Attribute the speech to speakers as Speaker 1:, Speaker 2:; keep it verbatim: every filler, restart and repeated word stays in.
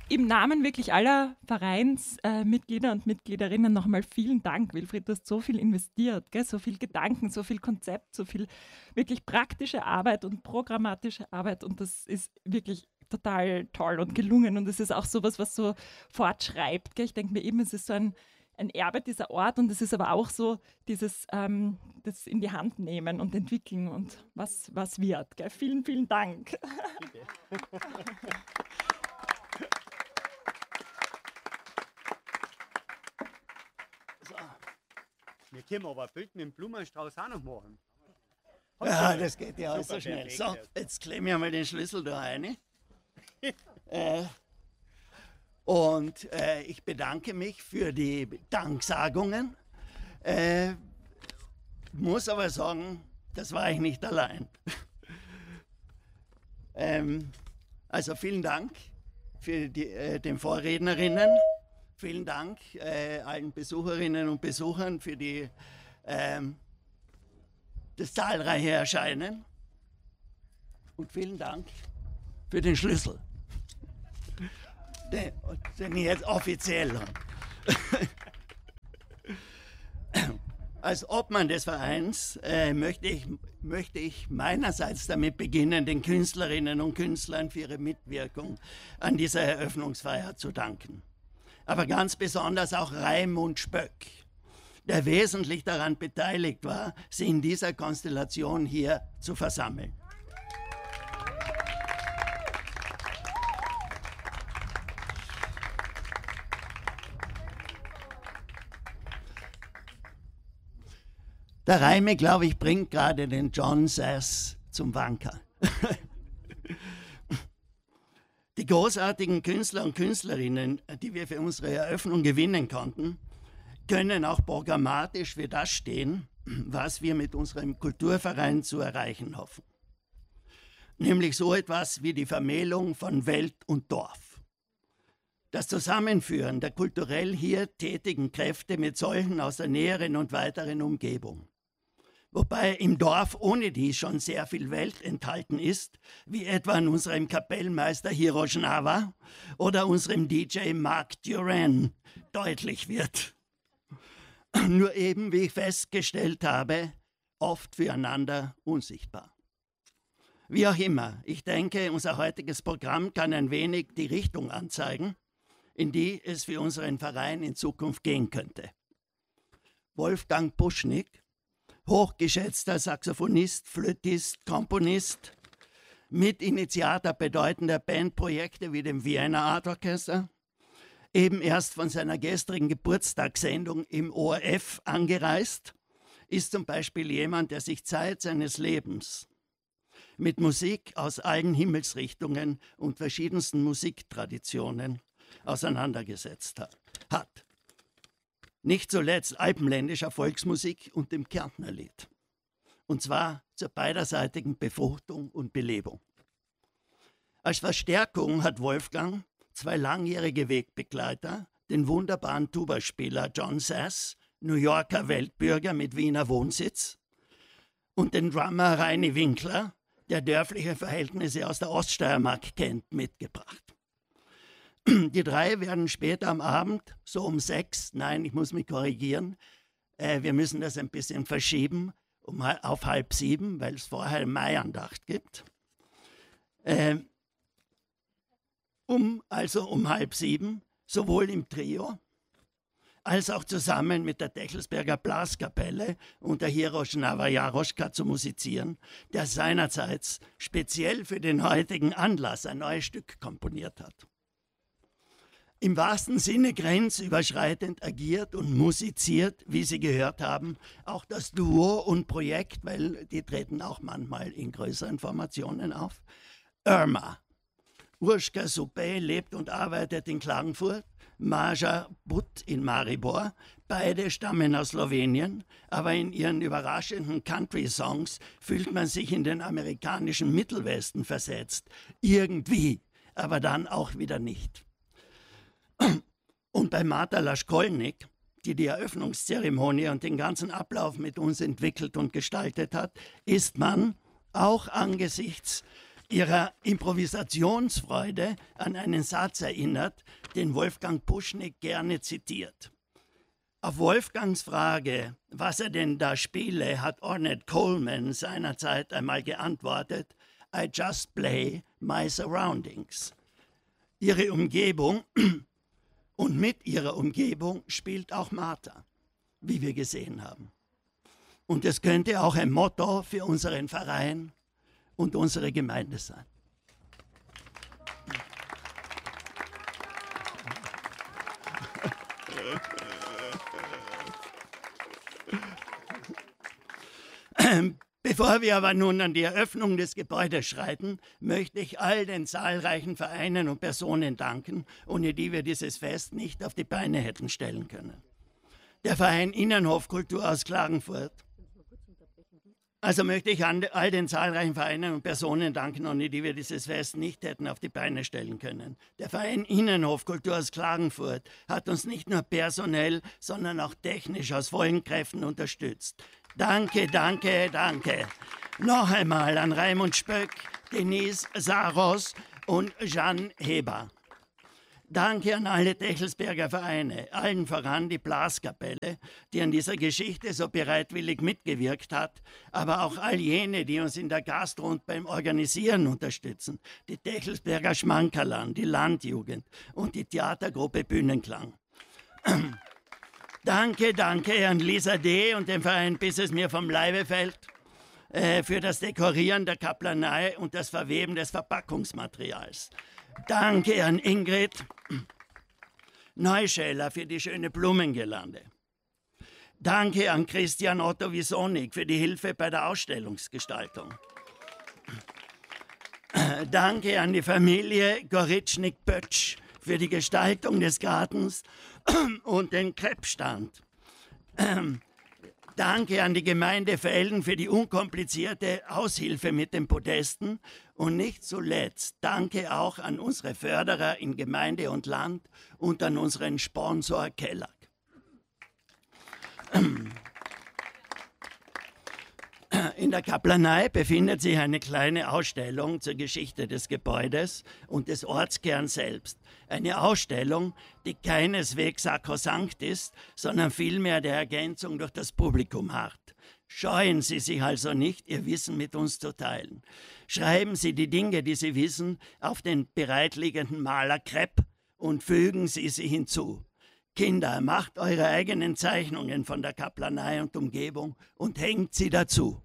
Speaker 1: im Namen wirklich aller Vereinsmitglieder äh, und Mitgliederinnen nochmal vielen Dank, Wilfried, du hast so viel investiert, gell? So viel Gedanken, so viel Konzept, so viel wirklich praktische Arbeit und programmatische Arbeit und das ist wirklich total toll und gelungen und es ist auch sowas, was so fortschreibt. Gell? Ich denke mir eben, es ist so ein, ein Erbe dieser Ort und es ist aber auch so dieses ähm, das in die Hand nehmen und entwickeln und was, was wird. Gell? Vielen, vielen Dank.
Speaker 2: So. Wir können aber ein Bild mit dem Blumenstrauß auch noch machen.
Speaker 3: Ja, das geht ja alles so schnell. So, jetzt klemme ich einmal den Schlüssel da rein. äh, und äh, ich bedanke mich für die Danksagungen. Äh, muss aber sagen, das war ich nicht allein. ähm, also vielen Dank für die, äh, den Vorrednerinnen. Vielen Dank äh, allen Besucherinnen und Besuchern für die, ähm, das zahlreiche Erscheinen. Und vielen Dank für den Schlüssel, den, den ich jetzt offiziell habe. Als Obmann des Vereins äh, möchte, ich, möchte ich meinerseits damit beginnen, den Künstlerinnen und Künstlern für ihre Mitwirkung an dieser Eröffnungsfeier zu danken. Aber ganz besonders auch Raimund Spöck, der wesentlich daran beteiligt war, sie in dieser Konstellation hier zu versammeln. Der Reime, glaube ich, bringt gerade den John Sass zum Wanker. Die großartigen Künstler und Künstlerinnen, die wir für unsere Eröffnung gewinnen konnten, können auch programmatisch für das stehen, was wir mit unserem Kulturverein zu erreichen hoffen. Nämlich so etwas wie die Vermählung von Welt und Dorf. Das Zusammenführen der kulturell hier tätigen Kräfte mit solchen aus der näheren und weiteren Umgebung. Wobei im Dorf ohne dies schon sehr viel Welt enthalten ist, wie etwa an unserem Kapellmeister Hiroshinawa oder unserem D J Mark Duran deutlich wird. Nur eben, wie ich festgestellt habe, oft füreinander unsichtbar. Wie auch immer, ich denke, unser heutiges Programm kann ein wenig die Richtung anzeigen, in die es für unseren Verein in Zukunft gehen könnte. Wolfgang Puschnik, hochgeschätzter Saxophonist, Flötist, Komponist, Mitinitiator bedeutender Bandprojekte wie dem Vienna Art Orchester, eben erst von seiner gestrigen Geburtstagssendung im O R F angereist, ist zum Beispiel jemand, der sich Zeit seines Lebens mit Musik aus allen Himmelsrichtungen und verschiedensten Musiktraditionen auseinandergesetzt hat. Nicht zuletzt alpenländischer Volksmusik und dem Kärntnerlied. Und zwar zur beiderseitigen Befruchtung und Belebung. Als Verstärkung hat Wolfgang zwei langjährige Wegbegleiter, den wunderbaren Tubaspieler John Sass, New Yorker Weltbürger mit Wiener Wohnsitz, und den Drummer Reini Winkler, der dörfliche Verhältnisse aus der Oststeiermark kennt, mitgebracht. Die drei werden später am Abend, so um sechs, nein, ich muss mich korrigieren, äh, wir müssen das ein bisschen verschieben, um, auf halb sieben, weil es vorher eine Maiandacht gibt. Äh, um, also um halb sieben, sowohl im Trio, als auch zusammen mit der Techelsberger Blaskapelle und der Hiroshinawa Jaroschka zu musizieren, der seinerzeit speziell für den heutigen Anlass ein neues Stück komponiert hat. Im wahrsten Sinne grenzüberschreitend agiert und musiziert, wie Sie gehört haben, auch das Duo und Projekt, weil die treten auch manchmal in größeren Formationen auf, Irma. Urška Supej lebt und arbeitet in Klagenfurt, Maja Butt in Maribor. Beide stammen aus Slowenien, aber in ihren überraschenden Country-Songs fühlt man sich in den amerikanischen Mittelwesten versetzt. Irgendwie, aber dann auch wieder nicht. Und bei Marta Laschkolnik, die die Eröffnungszeremonie und den ganzen Ablauf mit uns entwickelt und gestaltet hat, ist man auch angesichts ihrer Improvisationsfreude an einen Satz erinnert, den Wolfgang Puschnik gerne zitiert. Auf Wolfgangs Frage, was er denn da spiele, hat Ornette Coleman seinerzeit einmal geantwortet: I just play my surroundings. Ihre Umgebung und mit ihrer Umgebung spielt auch Martha, wie wir gesehen haben. Und es könnte auch ein Motto für unseren Verein und unsere Gemeinde sein. Bevor wir aber nun an die Eröffnung des Gebäudes schreiten, möchte ich all den zahlreichen Vereinen und Personen danken, ohne die wir dieses Fest nicht auf die Beine hätten stellen können. Der Verein Innenhofkultur aus Klagenfurt. Also möchte ich an all den zahlreichen Vereinen und Personen danken, ohne die wir dieses Fest nicht hätten auf die Beine stellen können. Der Verein Innenhofkultur aus Klagenfurt hat uns nicht nur personell, sondern auch technisch aus vollen Kräften unterstützt. Danke, danke, danke. Noch einmal an Raimund Spöck, Denise Saros und Jeanne Heber. Danke an alle Techelsberger Vereine, allen voran die Blaskapelle, die an dieser Geschichte so bereitwillig mitgewirkt hat, aber auch all jene, die uns in der Gastro und beim Organisieren unterstützen, die Techelsberger Schmankerlern, die Landjugend und die Theatergruppe Bühnenklang. Danke, danke an Lisa D. und dem Verein Bis es mir vom Leibe fällt äh, für das Dekorieren der Kaplanei und das Verweben des Verpackungsmaterials. Danke an Ingrid Neuscheller für die schöne Blumengirlande. Danke an Christian Otto Wisonik für die Hilfe bei der Ausstellungsgestaltung. Danke an die Familie Goritschnik-Pötsch für die Gestaltung des Gartens und den Kreppstand. Danke an die Gemeinde Velden für die unkomplizierte Aushilfe mit den Podesten und nicht zuletzt danke auch an unsere Förderer in Gemeinde und Land und an unseren Sponsor Kellag. In der Kaplanei befindet sich eine kleine Ausstellung zur Geschichte des Gebäudes und des Ortskerns selbst. Eine Ausstellung, die keineswegs sakrosankt ist, sondern vielmehr der Ergänzung durch das Publikum harrt. Scheuen Sie sich also nicht, Ihr Wissen mit uns zu teilen. Schreiben Sie die Dinge, die Sie wissen, auf den bereitliegenden Maler Krepp und fügen Sie sie hinzu. Kinder, macht eure eigenen Zeichnungen von der Kaplanei und Umgebung und hängt sie dazu.